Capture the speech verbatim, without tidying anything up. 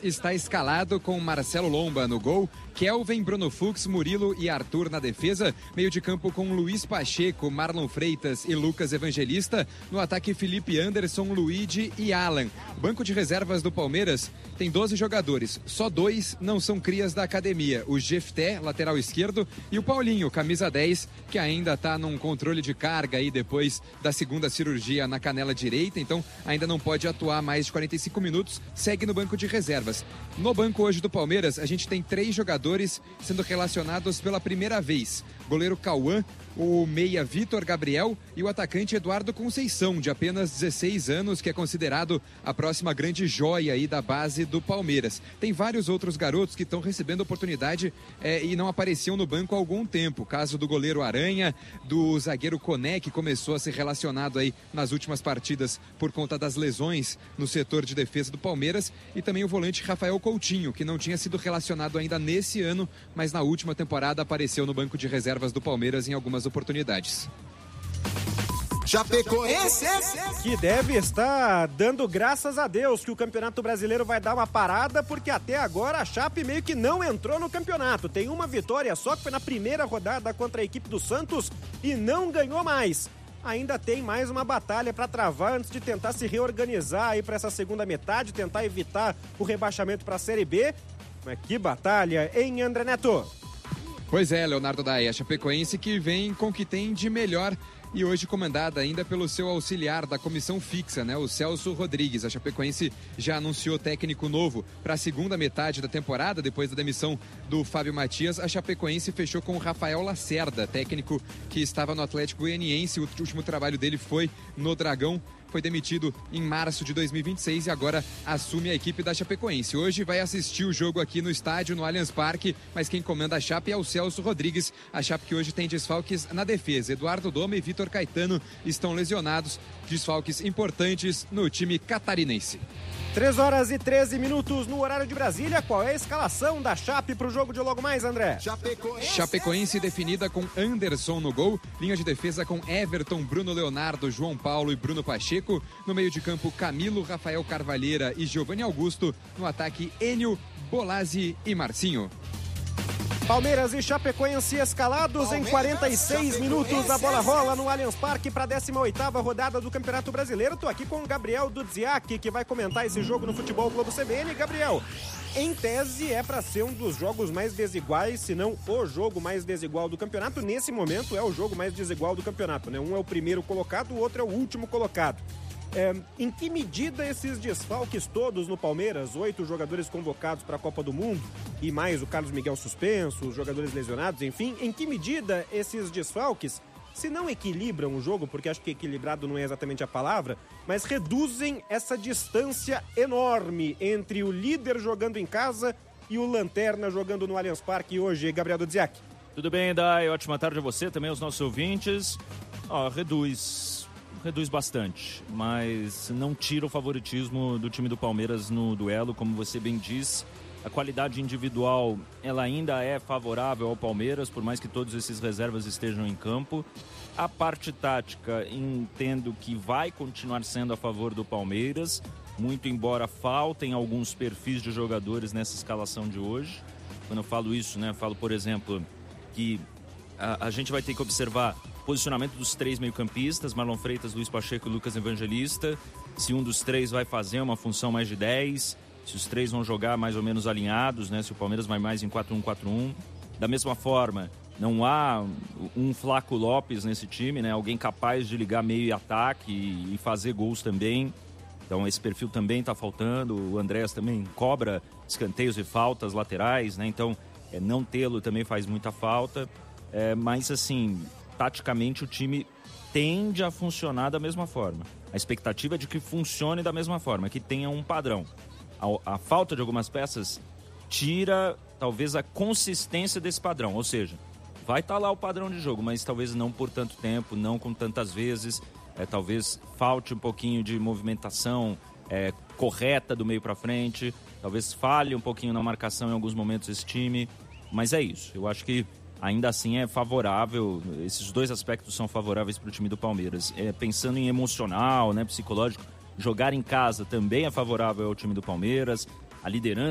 está escalado com Marcelo Lomba no gol, Kelvin, Bruno Fux, Murilo e Arthur na defesa, meio de campo com Luiz Pacheco, Marlon Freitas e Lucas Evangelista, no ataque Felipe Anderson, Luigi e Alan. O banco de reservas do Palmeiras tem doze jogadores, só dois não são crias da academia, o Jefté, lateral esquerdo, e o Paulinho, camisa dez, que ainda está num controle de carga aí depois da segunda cirurgia na canela direita, então ainda não pode atuar mais de quarenta e cinco minutos, segue no banco de reservas. No banco hoje do Palmeiras, a gente tem três jogadores sendo relacionados pela primeira vez. Goleiro Cauã, o meia Vitor Gabriel e o atacante Eduardo Conceição, de apenas dezesseis anos, que é considerado a próxima grande joia aí da base do Palmeiras. Tem vários outros garotos que estão recebendo oportunidade é, e não apareciam no banco há algum tempo. Caso do goleiro Aranha, do zagueiro Coné, que começou a ser relacionado aí nas últimas partidas por conta das lesões no setor de defesa do Palmeiras, e também o volante Rafael Coutinho, que não tinha sido relacionado ainda nesse ano, mas na última temporada apareceu no banco de reservas do Palmeiras em algumas oportunidades. Chapecoense, que deve estar dando graças a Deus que o Campeonato Brasileiro vai dar uma parada, porque até agora a Chape meio que não entrou no campeonato. Tem uma vitória só, que foi na primeira rodada contra a equipe do Santos, e não ganhou mais. Ainda tem mais uma batalha para travar antes de tentar se reorganizar aí para essa segunda metade, tentar evitar o rebaixamento para a Série B. Mas que batalha, hein, André Neto? Pois é, Leonardo Daia, a Chapecoense que vem com o que tem de melhor e hoje comandada ainda pelo seu auxiliar da comissão fixa, né, o Celso Rodrigues. A Chapecoense já anunciou técnico novo para a segunda metade da temporada, depois da demissão do Fábio Matias. A Chapecoense fechou com o Rafael Lacerda, técnico que estava no Atlético Goianiense. O último trabalho dele foi no Dragão. Foi demitido em março de dois mil e vinte e seis e agora assume a equipe da Chapecoense. Hoje vai assistir o jogo aqui no estádio, no Allianz Parque, mas quem comanda a Chape é o Celso Rodrigues. A Chape que hoje tem desfalques na defesa. Eduardo Doma e Vitor Caetano estão lesionados, desfalques importantes no time catarinense. três horas e treze minutos no horário de Brasília. Qual é a escalação da Chape para o jogo de logo mais, André? Chapecoense. Chapecoense definida com Anderson no gol. Linha de defesa com Everton, Bruno Leonardo, João Paulo e Bruno Pacheco. No meio de campo, Camilo, Rafael Carvalheira e Giovanni Augusto. No ataque, Enio, Bolazzi e Marcinho. Palmeiras e Chapecoense escalados Palmeiras, em quarenta e seis minutos. A bola rola no Allianz Parque para a décima oitava rodada do Campeonato Brasileiro. Tô aqui com o Gabriel Dudziak, que vai comentar esse jogo no Futebol Globo C B N. Gabriel, em tese é para ser um dos jogos mais desiguais, se não o jogo mais desigual do campeonato. Nesse momento é o jogo mais desigual do campeonato, né? Um é o primeiro colocado, o outro é o último colocado. É, em que medida esses desfalques todos no Palmeiras, oito jogadores convocados para a Copa do Mundo e mais o Carlos Miguel suspenso, os jogadores lesionados, enfim, em que medida esses desfalques, se não equilibram o jogo, porque acho que equilibrado não é exatamente a palavra, mas reduzem essa distância enorme entre o líder jogando em casa e o Lanterna jogando no Allianz Parque hoje, Gabriel Dudziak? Tudo bem, Dai? Ótima tarde a você, também aos nossos ouvintes. Ó, reduz... Reduz bastante, mas não tira o favoritismo do time do Palmeiras no duelo, como você bem diz. A qualidade individual, ela ainda é favorável ao Palmeiras, por mais que todos esses reservas estejam em campo. A parte tática, entendo que vai continuar sendo a favor do Palmeiras, muito embora faltem alguns perfis de jogadores nessa escalação de hoje. Quando eu falo isso, né, eu falo, por exemplo, que a, a gente vai ter que observar posicionamento dos três meio-campistas, Marlon Freitas, Luiz Pacheco e Lucas Evangelista. Se um dos três vai fazer uma função mais de dez, se os três vão jogar mais ou menos alinhados, né? Se o Palmeiras vai mais em quatro um quatro um. Da mesma forma, não há um Flaco Lopes nesse time, né? Alguém capaz de ligar meio e ataque e fazer gols também. Então esse perfil também está faltando. O Andrés também cobra escanteios e faltas laterais, né? Então é, não tê-lo também faz muita falta. É, mas assim, taticamente o time tende a funcionar da mesma forma. A expectativa é de que funcione da mesma forma, que tenha um padrão. A, a falta de algumas peças tira talvez a consistência desse padrão, ou seja, vai estar lá o padrão de jogo, mas talvez não por tanto tempo, não com tantas vezes, é, talvez falte um pouquinho de movimentação é, correta do meio para frente, talvez falhe um pouquinho na marcação em alguns momentos esse time, mas é isso, eu acho que ainda assim é favorável, esses dois aspectos são favoráveis para o time do Palmeiras. É, pensando em emocional, né, psicológico, jogar em casa também é favorável ao time do Palmeiras, a liderança